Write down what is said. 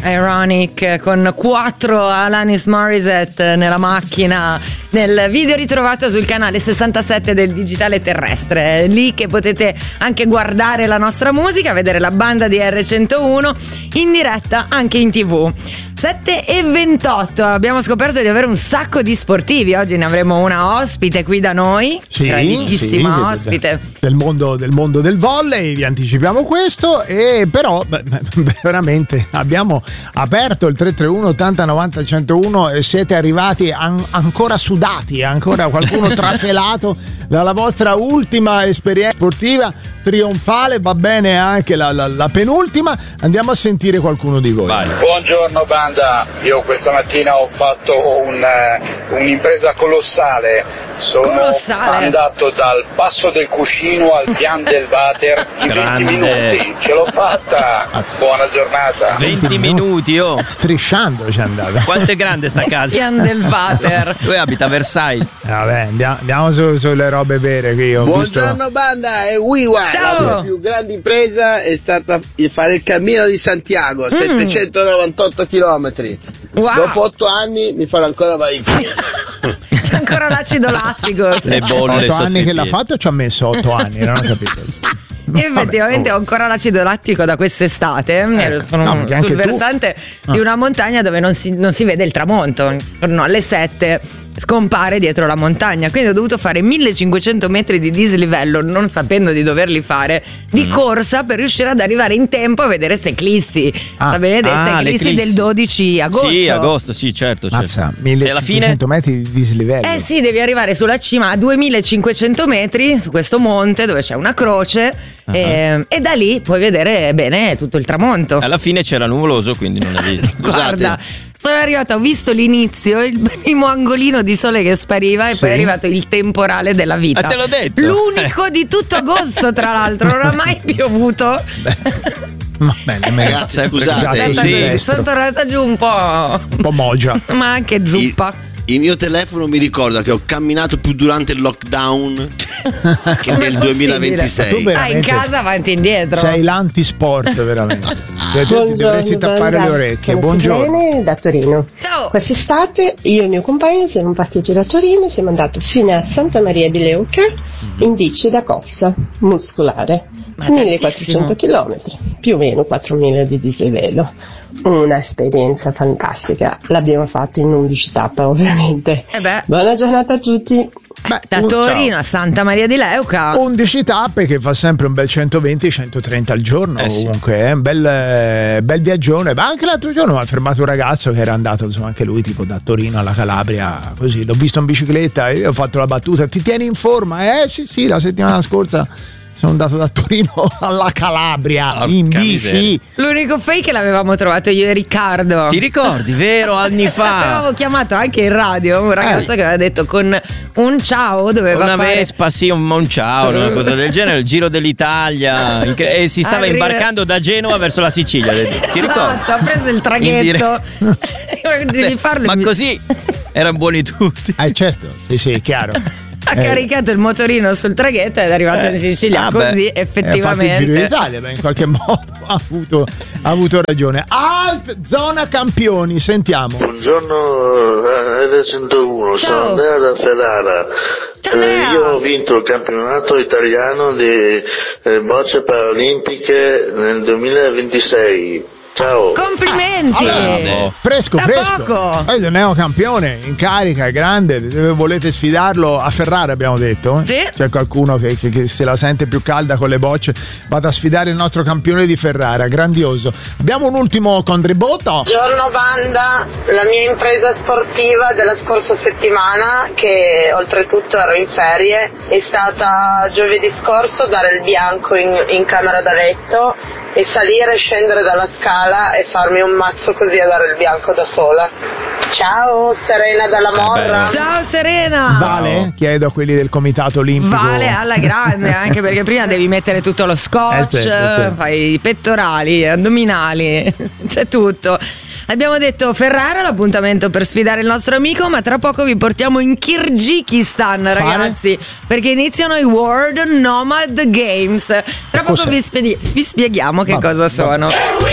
Ironic con 4 Alanis Morissette nella macchina, nel video ritrovato sul canale 67 del Digitale Terrestre, lì che potete anche guardare la nostra musica, vedere la banda di R101 in diretta anche in TV. 7:28, abbiamo scoperto di avere un sacco di sportivi. Oggi ne avremo una ospite qui da noi, grandissima ospite del mondo del volley, vi anticipiamo questo. E però veramente abbiamo aperto il 331 80 90 101 e siete arrivati ancora sudati, ancora qualcuno trafelato dalla vostra ultima esperienza sportiva trionfale. Va bene anche la penultima. Andiamo a sentire qualcuno di voi. Vai. Buongiorno banda, io questa mattina ho fatto un'impresa colossale. Sono andato dal Passo del Cuscino al Pian del Water in 20 minuti. Ce l'ho fatta. Buona giornata. 20 minuti, oh. Strisciando ci è andata. Quanto è grande sta casa? Pian del Water. Lui abita a Versailles. Vabbè, andiamo sulle robe vere che io ho Buongiorno visto. banda, è Wiwa. Ciao. La mia più grande impresa è stata fare il cammino di Santiago, 798 chilometri. Wow. Dopo 8 anni mi farò ancora validare. C'è ancora l'acido lattico. Le bolle 8 sotto anni i che l'ha piedi. fatto, ci ha messo 8 anni, non ho capito. Io effettivamente ho ancora l'acido lattico da quest'estate. Sono sul versante di una montagna dove non si vede il tramonto. Intorno alle 7 scompare dietro la montagna, quindi ho dovuto fare 1500 metri di dislivello, non sapendo di doverli fare, di corsa per riuscire ad arrivare in tempo a vedere ste eclissi, la benedetta eclissi del 12 agosto. Sì, agosto, sì, certo. Mazza, E alla fine 1500 metri di dislivello. Sì, devi arrivare sulla cima a 2500 metri su questo monte dove c'è una croce e da lì puoi vedere bene tutto il tramonto. alla fine c'era nuvoloso, quindi non l'hai visto. Guarda, sono arrivata, ho visto l'inizio, il primo angolino di sole che spariva e poi è arrivato il temporale della vita. Te l'ho detto. L'unico di tutto agosto, tra l'altro, non ha mai piovuto. Va bene, Ragazzi, scusate, Sono tornata giù un po' mogia. ma anche zuppa. Il mio telefono mi ricorda che ho camminato più durante il lockdown che nel 2026. In casa avanti e indietro. Sei l'antisport veramente. Ti dovresti tappare le orecchie. Buongiorno. Bene, da Torino. Ciao. Quest'estate io e il mio compagno siamo partiti da Torino, siamo andati fino a Santa Maria di Leuca in bici da costa muscolare. 1400 km, più o meno 4000 di dislivello. Una esperienza fantastica, l'abbiamo fatta in 11 tappe ovviamente. Buona giornata a tutti. Da Torino a Santa Maria di Leuca 11 tappe, che fa sempre un bel 120-130 al giorno. Comunque è un bel viaggione. Ma anche l'altro giorno mi ha fermato un ragazzo che era andato, insomma, anche lui tipo da Torino alla Calabria, così l'ho visto in bicicletta e io ho fatto la battuta: ti tieni in forma? Sì, la settimana scorsa sono andato da Torino alla Calabria in bici. L'unico fake l'avevamo trovato io e Riccardo. Ti ricordi, vero? Anni fa avevamo chiamato anche in radio un ragazzo che aveva detto con un ciao doveva una fare Vespa, sì, un ciao, una cosa del genere, il Giro d'Italia, e si stava imbarcando da Genova verso la Sicilia. Ti ricordi? Ha preso il traghetto. Devi farlo. Ma così erano buoni tutti. Certo, sì, chiaro. Ha caricato il motorino sul traghetto ed è arrivato in Sicilia. Così effettivamente ha fatto il Giro d'Italia, in qualche modo ha avuto ragione. Zona campioni, sentiamo. Buongiorno R101, sono Andrea da Ferrara. Io ho vinto il campionato italiano di bocce paralimpiche nel 2026. Ciao. Complimenti. Fresco. Il neocampione in carica, è grande. Volete sfidarlo a Ferrara, abbiamo detto? Sì. C'è qualcuno che se la sente più calda con le bocce, vada a sfidare il nostro campione di Ferrara. Grandioso. Abbiamo un ultimo contributo. Buongiorno banda, la mia impresa sportiva della scorsa settimana, che oltretutto ero in ferie, è stata giovedì scorso dare il bianco in camera da letto e salire e scendere dalla scala e farmi un mazzo così a dare il bianco da sola. Ciao, Serena dalla Morra. Ciao Serena. Vale? Chiedo a quelli del comitato olimpico. Vale alla grande, anche perché prima devi mettere tutto lo scotch, certo. fai i pettorali, addominali, c'è tutto. Abbiamo detto Ferrara, l'appuntamento per sfidare il nostro amico, ma tra poco vi portiamo in Kirghizistan, ragazzi, perché iniziano i World Nomad Games. Tra poco vi spieghiamo che cosa sono.